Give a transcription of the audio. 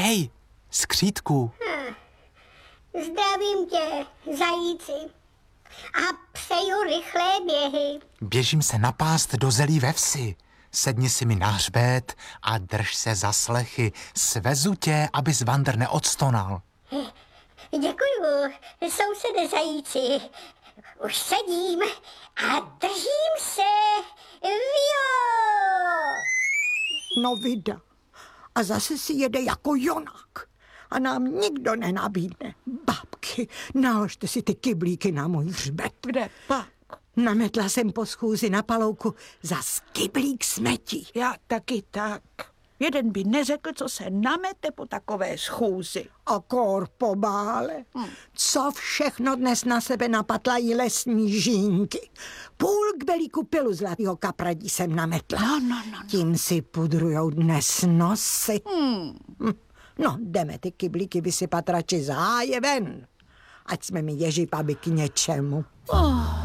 Hej, skřítku. Zdravím tě, zajíci. A přeju rychlé běhy. Běžím se napást do zelí ve vsi. Sedni si mi na hřbet a drž se za slechy. Svezu tě, abys vandr neodstonal. Děkuju, sousede zajíci. Už sedím a držím se. Vio! No vida. A zase si jede jako jonák. A nám nikdo nenabídne. Babky, naložte si ty kyblíky na můj hřbet. Kde pak? Nametla jsem po schůzi na palouku za kyblík smetí. Já taky tak. Jeden by neřekl, co se namete po takové schůzi. A kor po bále. Co všechno dnes na sebe napatlají lesní žínky. Půl kbelíku pilu zlatýho kapradí jsem nametla. No. Tím si pudrujou dnes nosy. No, jdeme ty kyblíky vysypat radši za háje ven. Ať jsme mi ježípaby k něčemu. Oh.